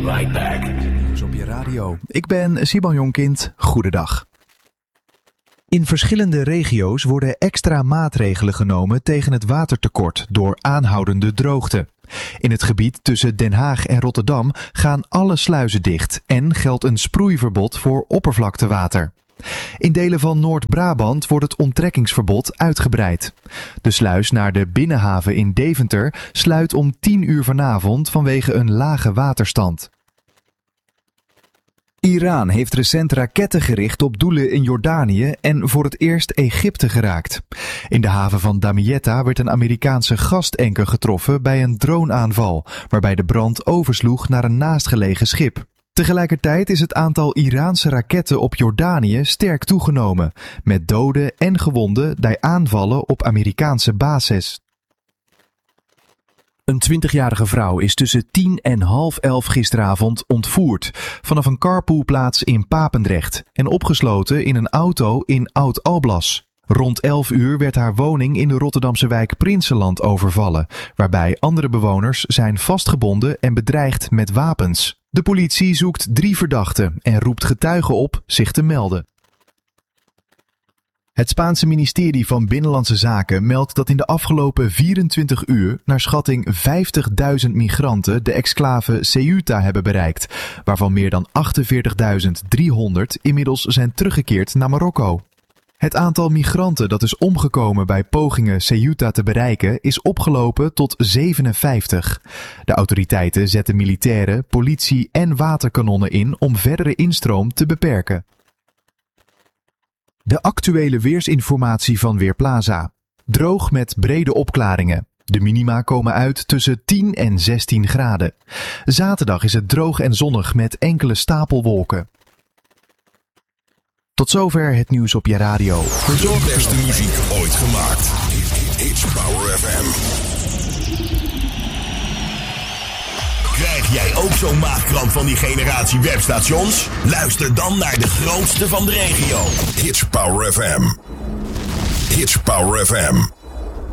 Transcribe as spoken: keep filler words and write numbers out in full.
right back. Nieuws op je radio. Ik ben Siban Jonkind. Goedendag. In verschillende regio's worden extra maatregelen genomen tegen het watertekort door aanhoudende droogte. In het gebied tussen Den Haag en Rotterdam gaan alle sluizen dicht en geldt een sproeiverbod voor oppervlaktewater. In delen van Noord-Brabant wordt het onttrekkingsverbod uitgebreid. De sluis naar de binnenhaven in Deventer sluit om tien uur vanavond vanwege een lage waterstand. Iran heeft recent raketten gericht op doelen in Jordanië en voor het eerst Egypte geraakt. In de haven van Damietta werd een Amerikaanse gastanker getroffen bij een droneaanval, waarbij de brand oversloeg naar een naastgelegen schip. Tegelijkertijd is het aantal Iraanse raketten op Jordanië sterk toegenomen, met doden en gewonden bij aanvallen op Amerikaanse bases. Een twintigjarige vrouw is tussen tien en half elf gisteravond ontvoerd vanaf een carpoolplaats in Papendrecht en opgesloten in een auto in Oud-Alblas. Rond elf uur werd haar woning in de Rotterdamse wijk Prinsenland overvallen, waarbij andere bewoners zijn vastgebonden en bedreigd met wapens. De politie zoekt drie verdachten en roept getuigen op zich te melden. Het Spaanse ministerie van Binnenlandse Zaken meldt dat in de afgelopen vierentwintig uur naar schatting vijftigduizend migranten de exclave Ceuta hebben bereikt, waarvan meer dan achtenveertigduizend driehonderd inmiddels zijn teruggekeerd naar Marokko. Het aantal migranten dat is omgekomen bij pogingen Ceuta te bereiken is opgelopen tot zevenenvijftig. De autoriteiten zetten militairen, politie en waterkanonnen in om verdere instroom te beperken. De actuele weersinformatie van Weerplaza. Droog met brede opklaringen. De minima komen uit tussen tien en zestien graden. Zaterdag is het droog en zonnig met enkele stapelwolken. Tot zover het nieuws op je radio. De beste muziek ooit gemaakt. It's Power F M. Krijg jij ook zo'n maagkramp van die generatie webstations? Luister dan naar de grootste van de regio. It's Power F M. It's Power F M.